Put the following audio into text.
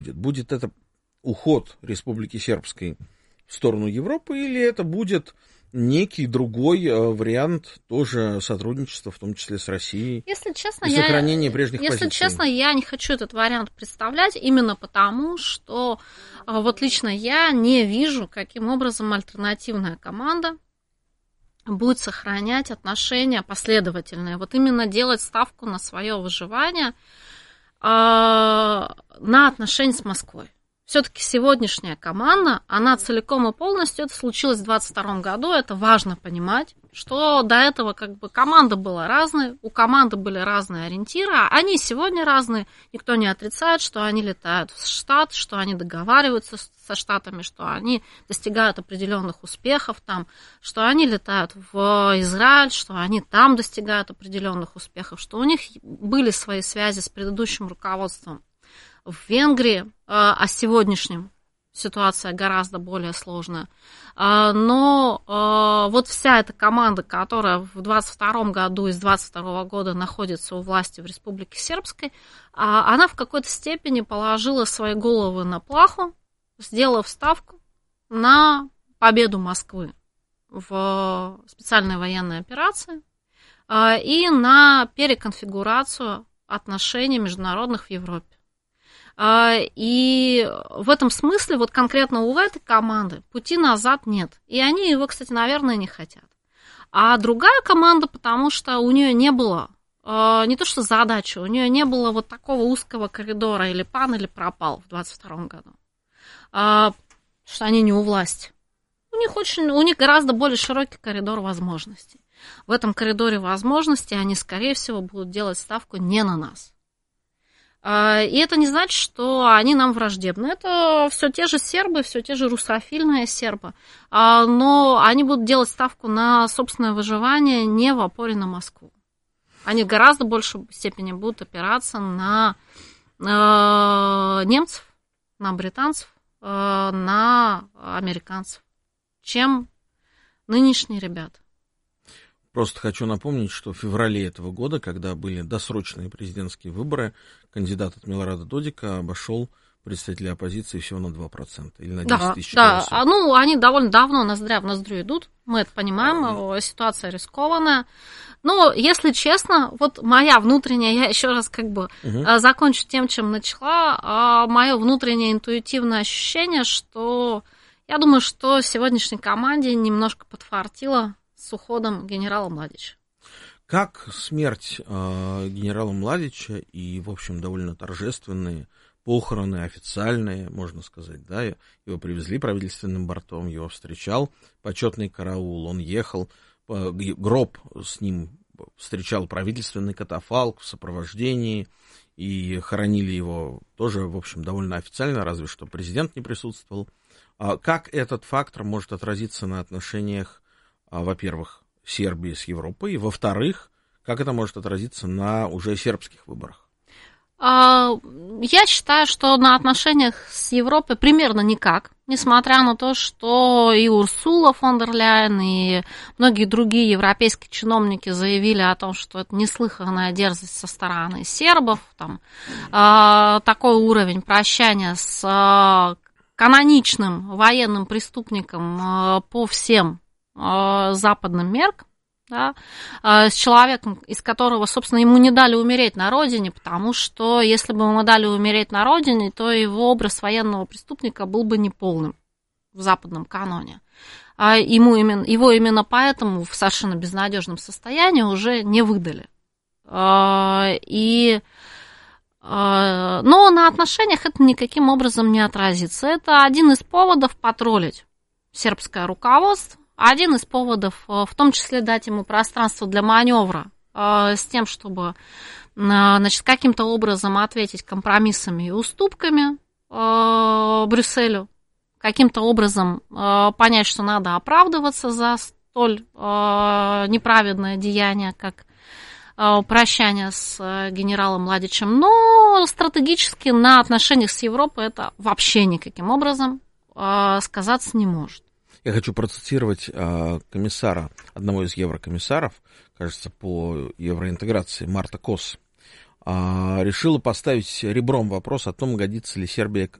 Будет это уход Республики Сербской в сторону Европы, или это будет некий другой вариант тоже сотрудничества, в том числе с Россией, если честно, и сохранение прежних позиций? Если честно, я не хочу этот вариант представлять, именно потому, что вот лично я не вижу, каким образом альтернативная команда будет сохранять отношения последовательные. Вот именно делать ставку на свое выживание, на отношения с Москвой. Все-таки сегодняшняя команда, она целиком и полностью, это случилось в 2022 году, это важно понимать, что до этого как бы команда была разная, у команды были разные ориентиры, они сегодня разные, никто не отрицает, что они летают в Штат, что они договариваются со Штатами, что они достигают определенных успехов там, что они летают в Израиль, что они там достигают определенных успехов, что у них были свои связи с предыдущим руководством в Венгрии, а сегодняшнем ситуация гораздо более сложная. Но вот вся эта команда, которая в 22 году и с 22 года находится у власти в Республике Сербской, она в какой-то степени положила свои головы на плаху, сделав ставку на победу Москвы в специальной военной операции и на переконфигурацию отношений международных в Европе. И в этом смысле, вот конкретно у этой команды пути назад нет. И они его, кстати, наверное, не хотят. А другая команда, потому что у нее не было, не то что задачи, у нее не было вот такого узкого коридора, или пан, или пропал в 2022 году. Что они не у власти. У них гораздо более широкий коридор возможностей. В этом коридоре возможностей они, скорее всего, будут делать ставку не на нас. И это не значит, что они нам враждебны. Это все те же сербы, все те же русофильные сербы. Но они будут делать ставку на собственное выживание не в опоре на Москву. Они в гораздо большей степени будут опираться на немцев, на британцев, на американцев, чем нынешние ребята. Просто хочу напомнить, что в феврале этого года, когда были досрочные президентские выборы, кандидат от Милорада Додика обошел представителей оппозиции всего на 2% или на 10 тысяч голосов. Да, они довольно давно ноздря в ноздрю идут, мы это понимаем, ситуация рискованная. Но, если честно, вот моя внутренняя, я еще раз закончу тем, чем начала, мое внутреннее интуитивное ощущение, что я думаю, что сегодняшней команде немножко подфартило с уходом генерала Младича. Как смерть генерала Младича и, в общем, довольно торжественные похороны, официальные, можно сказать, да, его привезли правительственным бортом, его встречал почетный караул, он ехал, гроб с ним встречал правительственный катафалк в сопровождении, и хоронили его тоже, в общем, довольно официально, разве что президент не присутствовал. Как этот фактор может отразиться на отношениях, во-первых, Сербии с Европой, и, во-вторых, как это может отразиться на уже сербских выборах? Я считаю, что на отношениях с Европой примерно никак, несмотря на то, что и Урсула фон дер Ляйен, и многие другие европейские чиновники заявили о том, что это неслыханная дерзость со стороны сербов, там, такой уровень прощания с каноничным военным преступником по всем западным меркам, да, с человеком, из которого, собственно, ему не дали умереть на родине, потому что если бы ему дали умереть на родине, то его образ военного преступника был бы неполным в западном каноне. Его именно поэтому в совершенно безнадежном состоянии уже не выдали. Но на отношениях это никаким образом не отразится. Это один из поводов потроллить сербское руководство, один из поводов, в том числе дать ему пространство для маневра с тем, чтобы, значит, каким-то образом ответить компромиссами и уступками Брюсселю, каким-то образом понять, что надо оправдываться за столь неправедное деяние, как прощание с генералом Младичем. Но стратегически на отношениях с Европой это вообще никаким образом сказаться не может. Я хочу процитировать комиссара, одного из еврокомиссаров, кажется, по евроинтеграции, Марта Кос. решила поставить ребром вопрос о том, годится ли Сербия